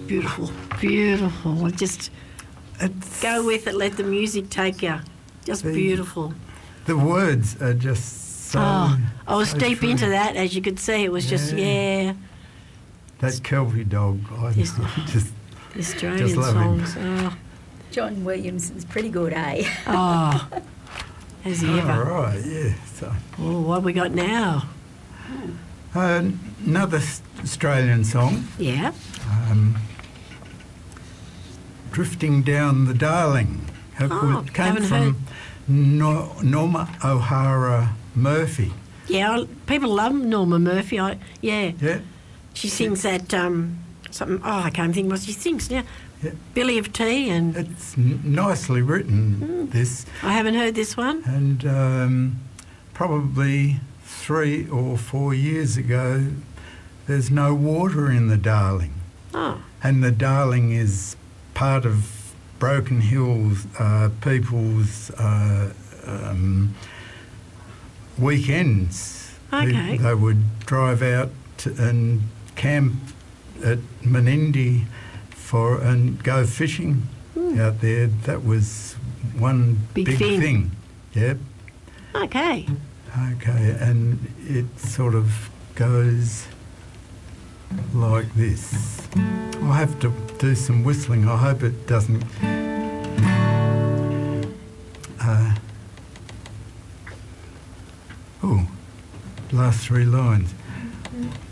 Beautiful, beautiful. Just It's, go with it. Let the music take you. Just beautiful. the words are just so. Oh, I was so deep true. into that, as you could see. It was just, That Kelvy dog, I Yes. just the Australian love him. songs. Oh, John Williamson's pretty good, eh? oh. Has he all ever? right, yeah. So Oh, what have we got now? another Australian song, Yeah. "Drifting Down the Darling." Oh, It came haven't from Norma O'Hara Murphy. Yeah, people love Norma Murphy. Yeah. Yeah, She sings that, something, I can't think what she sings now. yeah. Billy of Tea, and It's nicely written, this, I haven't heard this one. and probably 3 or 4 years ago, there's no water in the Darling. Oh, And the Darling is part of Broken Hills people's weekends. Okay. They would drive out and camp at Menindee and go fishing out there. That was one Big big thing. thing. Yep. okay. Okay, and it sort of goes like this. I'll have to do some whistling. I hope it doesn't. Last 3 lines.